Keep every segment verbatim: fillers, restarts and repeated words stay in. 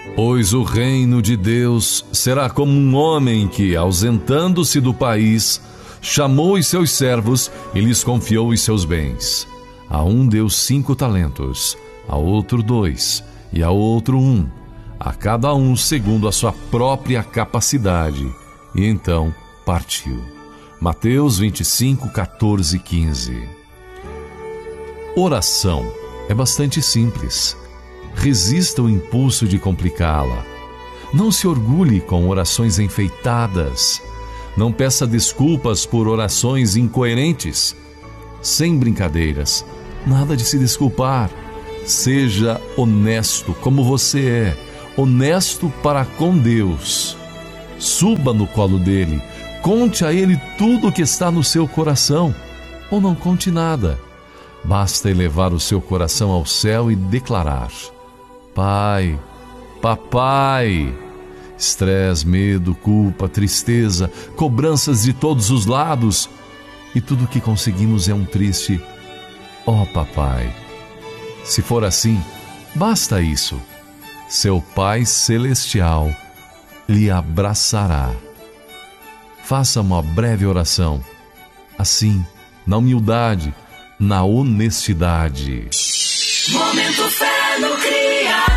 Pois o reino de Deus será como um homem que, ausentando-se do país, chamou os seus servos e lhes confiou os seus bens. A um deu cinco talentos, a outro dois, e a outro um, a cada um segundo a sua própria capacidade. E então partiu. Mateus vinte e cinco, quatorze e quinze. Oração é bastante simples. Resista o impulso de complicá-la. Não se orgulhe com orações enfeitadas. Não peça desculpas por orações incoerentes. Sem brincadeiras, nada de se desculpar. Seja honesto como você é, honesto para com Deus. Suba no colo dele, conte a ele tudo o que está no seu coração, ou não conte nada. Basta elevar o seu coração ao céu e declarar: Pai, Papai. Estresse, medo, culpa, tristeza, cobranças de todos os lados, e tudo o que conseguimos é um triste ó Papai. Se for assim, basta isso. Seu Pai Celestial lhe abraçará. Faça uma breve oração, assim, na humildade, na honestidade. Momento Fé no Criador.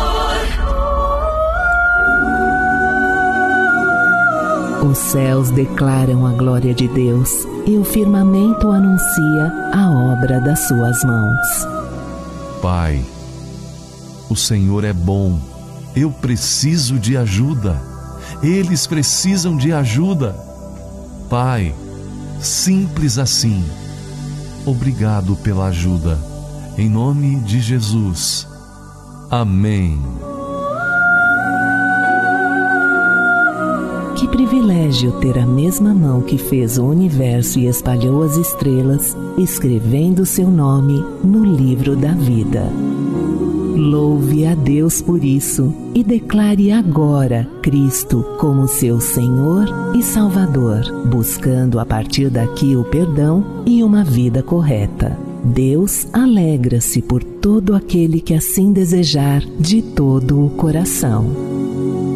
Os céus declaram a glória de Deus e o firmamento anuncia a obra das suas mãos. Pai, o Senhor é bom. Eu preciso de ajuda. Eles precisam de ajuda. Pai, simples assim. Obrigado pela ajuda. Em nome de Jesus. Amém. Que privilégio ter a mesma mão que fez o universo e espalhou as estrelas, escrevendo seu nome no livro da vida. Louve a Deus por isso e declare agora Cristo como seu Senhor e Salvador, buscando a partir daqui o perdão e uma vida correta. Deus alegra-se por todo aquele que assim desejar de todo o coração.